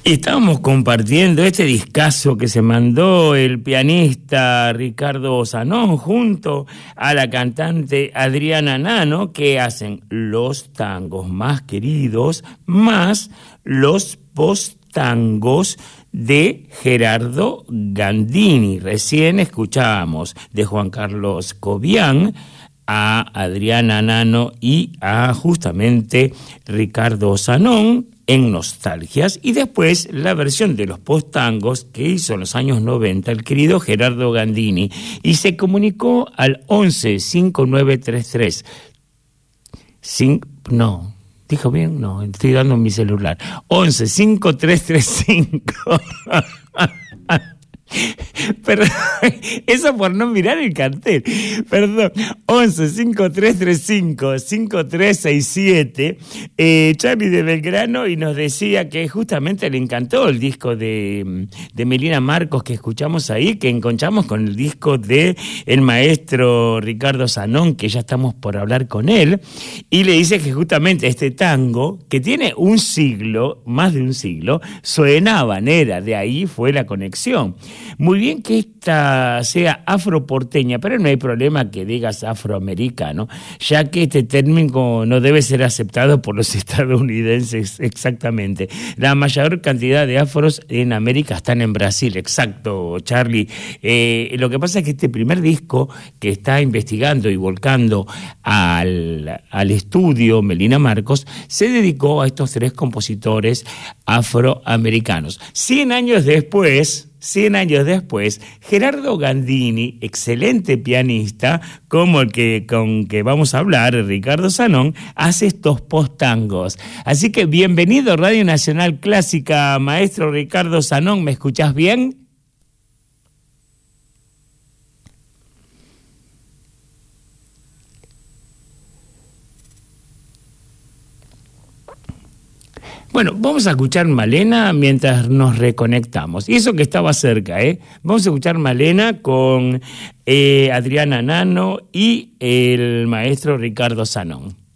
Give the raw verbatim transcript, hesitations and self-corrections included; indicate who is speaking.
Speaker 1: Y estábamos compartiendo este discazo que se mandó el pianista Ricardo Zanón junto a la cantante Adriana Nano, que hacen los tangos más queridos más los post-tangos de Gerardo Gandini. Recién escuchábamos de Juan Carlos Cobian a Adriana Nano y a justamente Ricardo Zanón en Nostalgias, y después la versión de los post-tangos que hizo en los años noventa el querido Gerardo Gandini, y se comunicó al once cinco nueve tres tres. Cinco, no, ¿dijo bien? No, estoy dando mi celular. once cinco tres tres cinco. Perdón, eso por no mirar el cartel. Perdón, once cinco tres tres cinco cinco tres seis siete. eh, Charlie de Belgrano, y nos decía que justamente le encantó el disco de, de Melina Marcos que escuchamos ahí, que encontramos con el disco de el maestro Ricardo Zanón, que ya estamos por hablar con él, y le dice que justamente este tango, que tiene un siglo, más de un siglo, suena habanera, de ahí fue la conexión. Muy bien que esta sea afroporteña, pero no hay problema que digas afroamericano, ya que este término no debe ser aceptado por los estadounidenses exactamente. La mayor cantidad de afros en América están en Brasil, exacto, Charlie. Eh, lo que pasa es que este primer disco que está investigando y volcando al, al estudio Melina Marcos se dedicó a estos tres compositores afroamericanos. Cien años después... Cien años después, Gerardo Gandini, excelente pianista, como el que con que vamos a hablar, Ricardo Zanón, hace estos post-tangos. Así que bienvenido a Radio Nacional Clásica, maestro Ricardo Zanón, ¿me escuchás bien? Bueno, vamos a escuchar Malena mientras nos reconectamos. Y eso que estaba cerca, ¿eh? Vamos a escuchar Malena con eh, Adriana Nano y el maestro Ricardo Zanón.